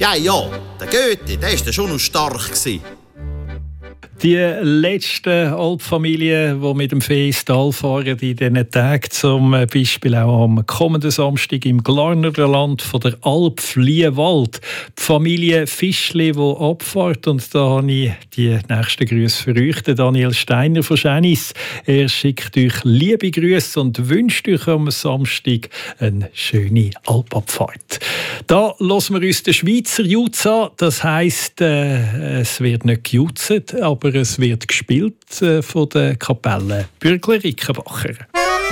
Ja, der Goethe, der war schon noch stark. Die letzten Alpfamilien, die mit dem Vieh ins Tal fahren in diesen Tagen, zum Beispiel auch am kommenden Samstag im Glarnerland von der Alp Fliewald. Die Familie Fischli, die abfährt. Und da habe ich die nächsten Grüße für euch, den Daniel Steiner von Schenis. Er schickt euch liebe Grüße und wünscht euch am Samstag eine schöne Alpabfahrt. Da hören wir uns den Schweizer Jutz an. Das heisst, es wird nicht gejutzt, aber es wird gespielt von der Kapelle Bürgler-Rickenbacher.